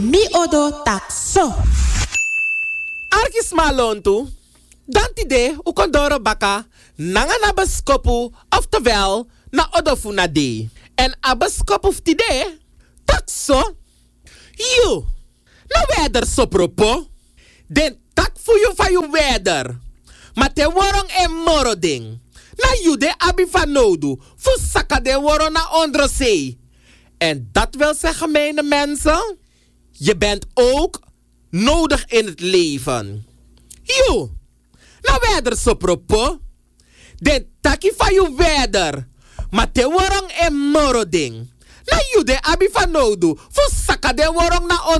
Mi odo takso. Arkis malontu. Dantide ukondoro baka nanga na baskopu oftewel na odofuna de. En abaskopu tide takso. You. Na weather sopropo. Den tak fu you fa you weather. Maar te worong e moro ding. Na jude abi van nodu. Fu saka de worong na onderzee. En dat wil zeggen, mijn mensen. Je bent ook nodig in het leven. Yo. Na weather sopropo. Den taki van you weather. Maar te worong e moro ding. Na jude abi van nodu. Fu saka de worong na